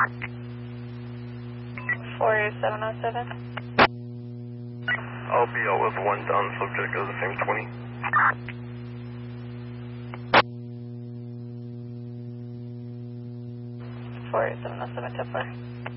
4707. I'll be out with one down, subject of the same 20. 4707 to 4.